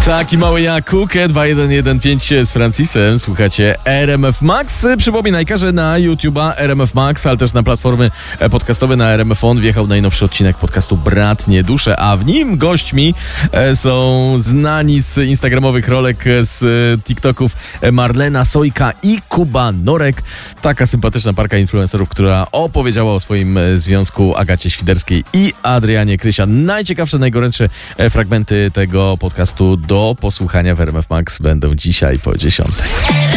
Taki mały Jakukę 2115 z Francisem. Słuchacie RMF Max. Przypominajka, że na YouTube'a RMF Max, ale też na platformy podcastowe na RMF On wjechał najnowszy odcinek podcastu Bratnie Dusze, a w nim gośćmi są znani z instagramowych rolek, z TikToków Marlena Sojka i Kuba Norek. Taka sympatyczna parka influencerów, która opowiedziała o swoim związku Agacie Świderskiej i Adrianie Krysia. Najciekawsze, najgorętsze fragmenty tego podcastu do posłuchania w RMF Max będą dzisiaj po 10:00.